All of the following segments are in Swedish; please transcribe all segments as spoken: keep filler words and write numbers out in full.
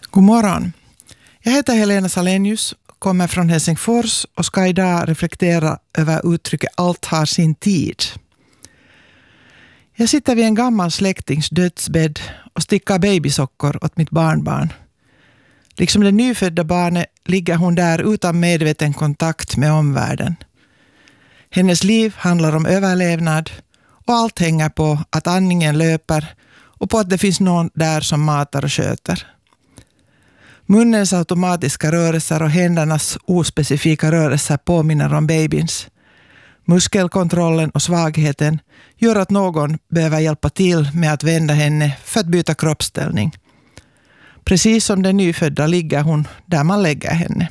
God morgon. Jag heter Helena Salenius, kommer från Helsingfors och ska idag reflektera över uttrycket allt har sin tid. Jag sitter vid en gammal släktings dödsbädd och stickar babysockor åt mitt barnbarn. Liksom det nyfödda barnet ligger hon där utan medveten kontakt med omvärlden. Hennes liv handlar om överlevnad och allt hänger på att andningen löper och på att det finns någon där som matar och sköter. Munnens automatiska rörelser och händernas ospecifika rörelser påminner om babyns. Muskelkontrollen och svagheten gör att någon behöver hjälpa till med att vända henne för att byta kroppsställning. Precis som den nyfödda ligger hon där man lägger henne.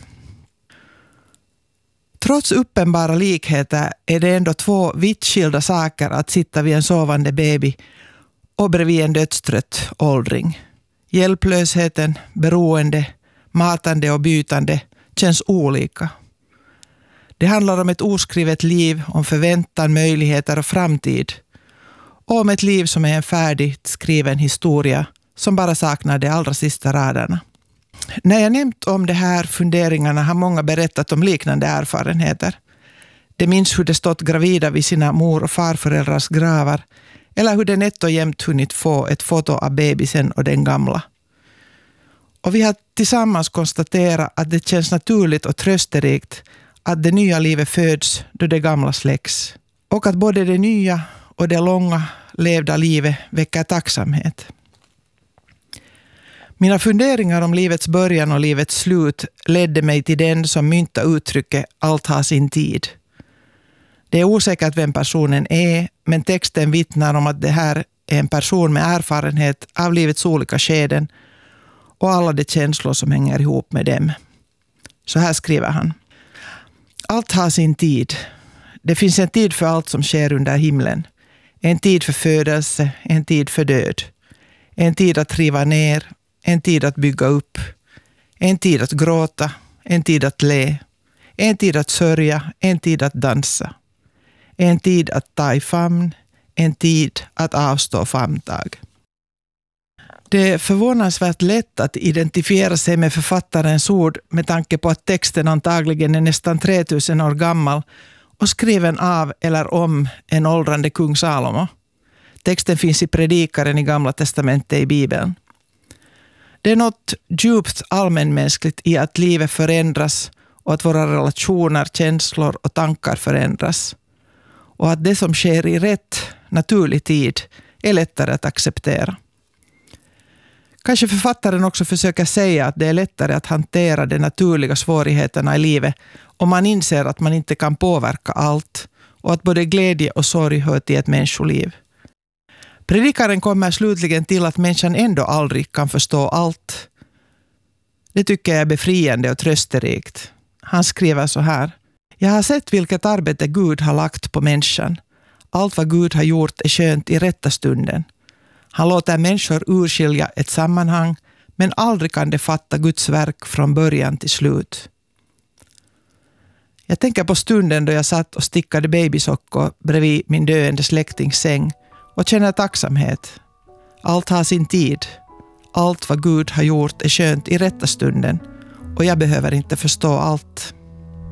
Trots uppenbara likheter är det ändå två vitt skilda saker att sitta vid en sovande baby och bredvid en dödstrött åldring. Hjälplösheten, beroende, matande och bytande känns olika. Det handlar om ett oskrivet liv, om förväntan, möjligheter och framtid. Och om ett liv som är en färdigt skriven historia som bara saknar de allra sista raderna. När jag nämnt om de här funderingarna har många berättat om liknande erfarenheter. De minns hur de stått gravida vid sina mor- och farföräldrars gravar eller hur de nätt och jämt hunnit få ett foto av bebisen och den gamla. Och vi har tillsammans konstaterat att det känns naturligt och trösterikt att det nya livet föds då det gamla släcks. Och att både det nya och det långa levda livet väcker tacksamhet. Mina funderingar om livets början och livets slut ledde mig till den som mynta uttrycket allt har sin tid. Det är osäkert vem personen är, men texten vittnar om att det här är en person med erfarenhet av livets olika skeden och alla de känslor som hänger ihop med dem. Så här skriver han. Allt har sin tid. Det finns en tid för allt som sker under himlen. En tid för födelse, en tid för död. En tid att riva ner, en tid att bygga upp. En tid att gråta, en tid att le. En tid att sörja, en tid att dansa. En tid att ta i famn, en tid att avstå famntag. Det är förvånansvärt lätt att identifiera sig med författarens ord med tanke på att texten antagligen är nästan tre tusen år gammal och skriven av eller om en åldrande kung Salomo. Texten finns i predikaren i Gamla testamentet i Bibeln. Det är något djupt allmänmänskligt i att livet förändras och att våra relationer, känslor och tankar förändras. Och att det som sker i rätt, naturlig tid är lättare att acceptera. Kanske författaren också försöker säga att det är lättare att hantera de naturliga svårigheterna i livet om man inser att man inte kan påverka allt och att både glädje och sorg hör till ett människoliv. Predikaren kommer slutligen till att människan ändå aldrig kan förstå allt. Det tycker jag är befriande och trösterikt. Han skriver så här. Jag har sett vilket arbete Gud har lagt på människan. Allt vad Gud har gjort är skönt i rätta stunden. Han låter människor urskilja ett sammanhang, men aldrig kan de fatta Guds verk från början till slut. Jag tänker på stunden då jag satt och stickade babysockor bredvid min döende släktings säng och känner tacksamhet. Allt har sin tid. Allt vad Gud har gjort är skönt i rätta stunden och jag behöver inte förstå allt.